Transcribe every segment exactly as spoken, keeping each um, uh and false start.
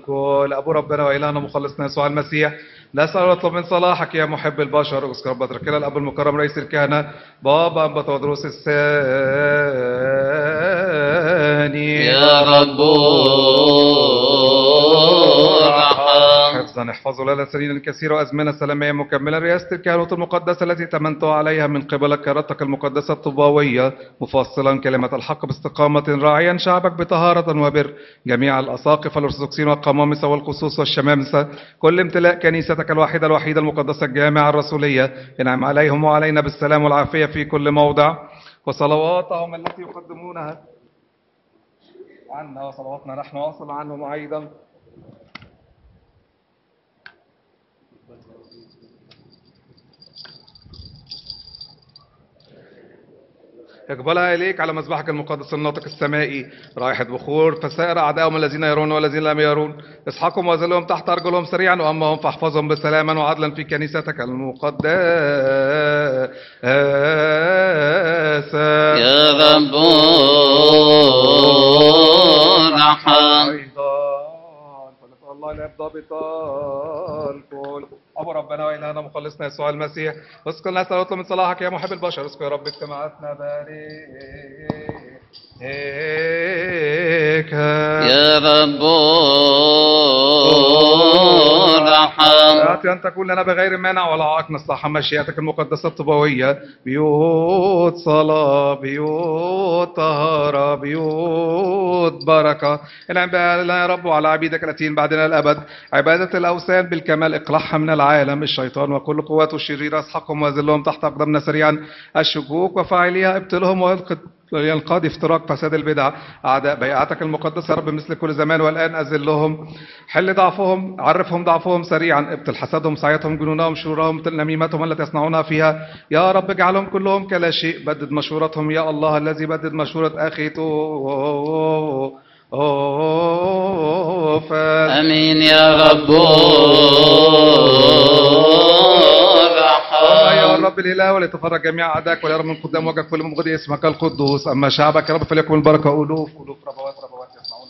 الكل. أبو ربنا وإلهنا مخلصنا يسوع المسيح، نسأل ونطلب من صلاحك يا محب البشر اذكر بطريركنا الأب المكرم رئيس الكهنة بابا أنبا تودروس الثاني يا رب ارحم. حفظا احفظوا لنا سنين كثيرة وأزمنة سلامية مكملة رئاسة الكهنوت المقدسة التي تمنت عليها من قبل كرتك المقدسة الطوباوية، مفصلا كلمة الحق باستقامة، راعيا شعبك بطهارة وبر، جميع الأساقفة الأرثوذكسيين والقمامسة والقصوص والشمامسة، كل امتلاء كنيستك الوحيدة الوحيدة المقدسة الجامعة الرسولية، انعم عليهم وعلينا بالسلام والعافية في كل موضع، وصلواتهم التي يقدمونها عنا وصلواتنا نحن واصل عنهم أيضا اقبلها إليك على مذبحك المقدس الناطق السمائي رائحة بخور، فسائر أعدائهم الذين يرون والذين لم يرون اسحقهم وذلهم تحت أرجلهم سريعا، وأمهم فاحفظهم بسلاما وعدلا في كنيستك المقدسة. يا رب ارحم. فنسأل الله لا يبدأ بطال كل. أبو ربنا وإلهنا مخلصنا يسوع المسيح، اذكر نسأل ونطلب من صلاحك يا محب البشر، اذكر يا رب اجتماعاتنا بارك يا رب ارحم. آتي أن تكون لنا بغير مانع ولا عائق نصلح مشيئتك المقدسة الطوبوية، بيوت صلاة، بيوت طهارة، بيوت بركة، انعم بها لنا يا رب وعلى عبيدك الاتين بعدنا الأبد، عبادة الأوثان بالكمال اقلعها من العالم، الشيطان وكل قواته الشريرة اسحقهم وذلهم تحت أقدامنا سريعا، الشكوك وفاعليها ابطلهم ويلقد ينقضي افتراق فساد البدع، أعداء بيعتك المقدسة يا رب مثل كل زمان والآن أذلهم، حل ضعفهم، عرفهم ضعفهم سريعا، ابطل حسدهم سعيتهم جنونهم شرورهم نميمتهم التي يصنعونها فيها، يا رب اجعلهم كلهم كلا شيء، بدد مشورتهم يا الله الذي بدد مشورة أخي تو أمين يا رب يا رب الإله ولتفرج جميع أعدائك وليرى من قدام وجهك كل مبغض اسمك القدوس، أما شعبك يا رب فليكن البركة ألوف ألوف ربوات ربوات يسمعون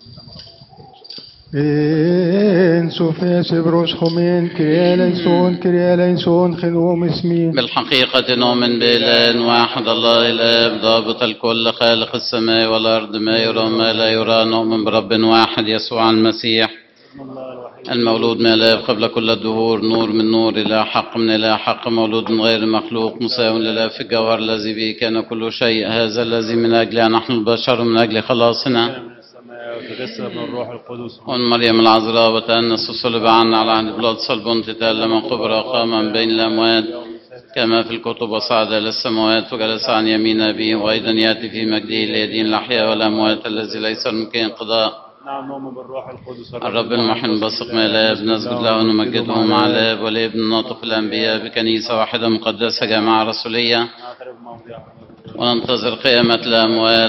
إن سوفيا سبروس خمين كرياليسون كرياليسون خلوم اسمين. بالحقيقة نؤمن بإله واحد الله الآب ضابط الكل خالق السماء والأرض ما يرى ما لا يرى، نؤمن برب واحد يسوع المسيح المولود من الآب قبل كل الدهور، نور من نور، إله حق من إله حق، مولود من غير مخلوق، مساو لله في الجوهر، الذي به كان كل شيء، هذا الذي من أجله نحن البشر من أجل خلاصنا وتجسد من الروح القدس ومن مريم العذراء وتأنس وصلب عنا على عهد بلاطس البنط، تألم قبر وقام من بين الأموات كما في الكتب، وصعد إلى السماوات وجلس عن يمين أبيه، وأيضا يأتي في مجده ليدين الأحياء والأموات الذي ليس ممكن انقضاء. نعم نؤمن بالروح القدس الرب المحن بثق من الآب، نسجد له ونمجده مع الآب والابن الناطق الأنبياء، بكنيسة واحدة مقدسة جامعة رسولية، وننتظر قيامة الأموات